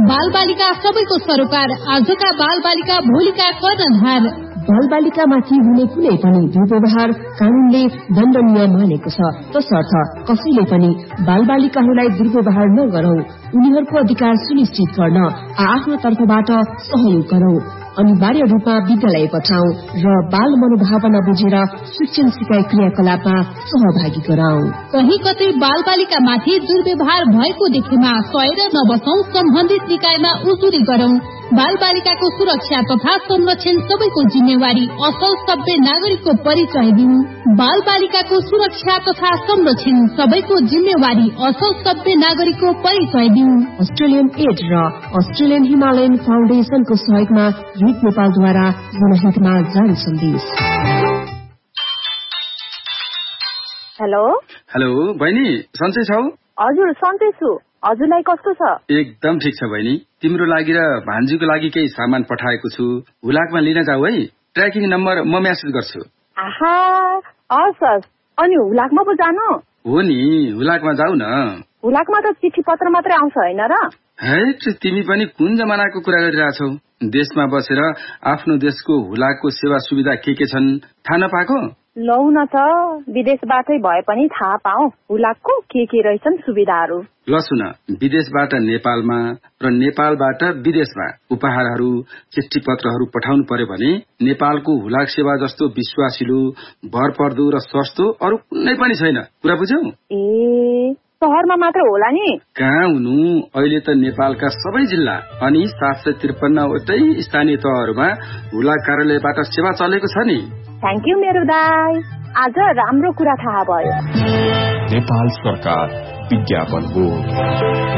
बालबालिका सबैको सरोकार, आजका बालबालिका भोलिका कर्णधार। बालबालिकामाथि हुने कुनै पनि दुर्व्यवहार कानूनले दण्डनीय मानेको छ। तसर्थ कसैले पनि बालबालिकाहरूलाई दुर्व्यवहार नगरौं, उनीहरूको अधिकार सुनिश्चित गर्न आफ्नो तर्फबाट सहयोग गरौं, अनिवार्य रूपमा विद्यालय पठाउँ र बाल मनोभावना बुझेर शिक्षण सिकाइ क्रियाकलापमा सहभागी गराउँ। कही कतै बालबालिका माथि दुर्व्यवहार भएको देखेमा सहेर नबसौं, सम्बन्धित निकायमा उजुरी गरौं। बालबालिकाको सुरक्षा तथा संरक्षण सबैको जिम्मेवारी, असल सभ्य नागरिकको परिचय दिउँ। बालबालिकाको सुरक्षा तथा संरक्षण सबैको जिम्मेवारी, असल सभ्य नागरिकको परिचय दिउँ। अस्ट्रेलियन एड र अस्ट्रेलियन हिमालयन फाउन्डेशनको सहयोगमा युथ नेपालद्वारा जनहितमा जारी सन्देश। हेलो हेलो बहिनी, सन्चै छौ? हजुर सन्चै छु। हजुरलाई कस्तो छ? एकदम ठिक छ बहिनी। तिम्रो लागि र भान्जीको लागि केही सामान पठाएको छु, हुलाकमा लिन जाऊ है। ट्र्याकिङ नम्बर म मेसेज गर्छु। आहा, हस्। अनि हुलाकमा पो जानु? हो नि, हुलाकमा जाऊ न। हुलाकमा त चिठी पत्र मात्रै आउँछ होइन र? है, तिमी पनि कुन जमानाको कुरा गरिरहेछौ? देशमा बसेर आफ्नो देशको हुलाकको सेवा सुविधा के छन् थाहा नपाएको? लौ न त, विदेशबाटै भए पनि थाहा पाऊ हुलाकको के रहेछन् सुविधाहरू। ल सुन, विदेशबाट नेपालमा र नेपालबाट विदेशमा उपहारहरू, चिठी पत्रहरू पठाउनु पर्यो भने नेपालको हुलाक सेवा जस्तो विश्वासिलो, भरपर्दो र सस्तो अरू कुनै पनि छैन। कुरा बुझ्यौ? ए, शहरमा मात्र होला नि? कहाँ हुनु, अहिले त नेपालका सबै जिल्ला अनि 753 वटै स्थानीय तहहरूमा हुलाक कार्यालयबाट सेवा चलेको छ नि। थ्याङ्क यू मेरो दाइ, आज राम्रो कुरा थाहा भयो। नेपाल सरकार विज्ञापन बोर्ड।